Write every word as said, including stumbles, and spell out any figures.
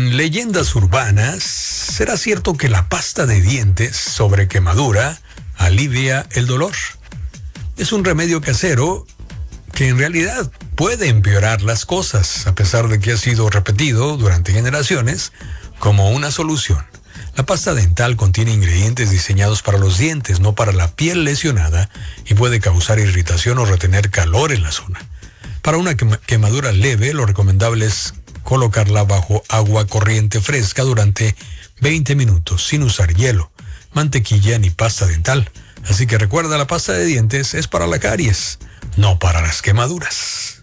En leyendas urbanas, ¿será cierto que la pasta de dientes sobre quemadura alivia el dolor? Es un remedio casero que en realidad puede empeorar las cosas, a pesar de que ha sido repetido durante generaciones como una solución. La pasta dental contiene ingredientes diseñados para los dientes, no para la piel lesionada, y puede causar irritación o retener calor en la zona. Para una quemadura leve, lo recomendable es colocarla bajo agua corriente fresca durante veinte minutos, sin usar hielo, mantequilla ni pasta dental. Así que recuerda, la pasta de dientes es para la caries, no para las quemaduras.